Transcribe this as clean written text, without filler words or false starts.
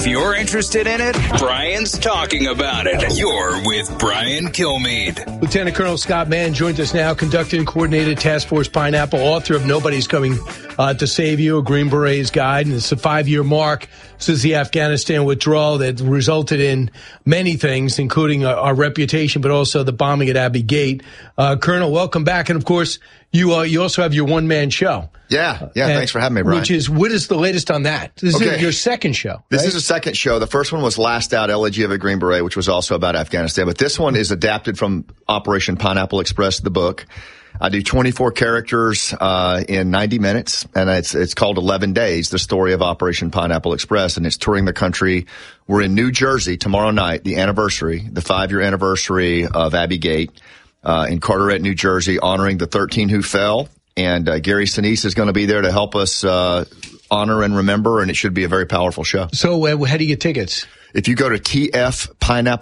you're interested in it, Brian's talking about it. You're with Brian Kilmeade. Lieutenant Colonel Scott Mann joins us now, conducted and coordinated Task Force Pineapple, author of Nobody's Coming to Save You, a Green Beret's Guide. And it's a 5-year mark since the Afghanistan withdrawal that resulted in many things, including our reputation, but also the bombing at Abbey Gate. Colonel, welcome back. And, of course, you also have your one-man show. Yeah. Thanks for having me, Brian. What is the latest on that? This is your second show, right? This is a second show. The first one was Last Out, Elegy of a Green Beret, which was also about Afghanistan. But this one is adapted from Operation Pineapple Express, the book. I do 24 characters in 90 minutes, and it's called 11 Days, the story of Operation Pineapple Express, and it's touring the country. We're in New Jersey tomorrow night, the 5-year anniversary of Abbey Gate in Carteret, New Jersey, honoring the 13 who fell. And Gary Sinise is going to be there to help us honor and remember, and it should be a very powerful show. So how do you get tickets? If you go to TF Pineapple